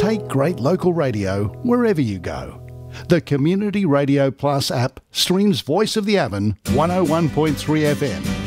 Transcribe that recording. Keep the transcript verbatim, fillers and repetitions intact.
Take great local radio wherever you go. The Community Radio Plus app streams Voice of the Avon one oh one point three F M